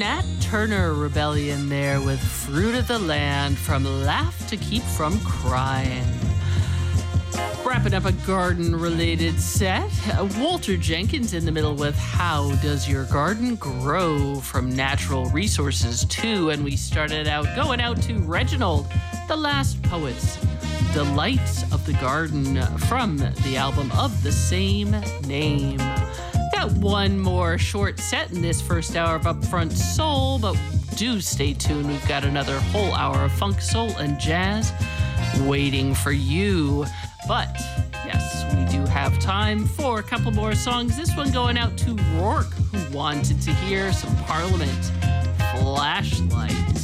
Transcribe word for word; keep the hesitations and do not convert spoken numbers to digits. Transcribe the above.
Nat Turner Rebellion there with Fruit of the Land from Laugh to Keep from Crying. Wrapping up a garden-related set, Walter Jenkins in the middle with How Does Your Garden Grow from Natural Resources two, and we started out going out to Reginald, The Last Poets, Delights of the Garden from the album of the same name. Got one more short set in this first hour of Upfront Soul, but do stay tuned. We've got another whole hour of funk, soul, and jazz waiting for you. But yes, we do have time for a couple more songs. This one going out to Rourke, who wanted to hear some Parliament Flashlight.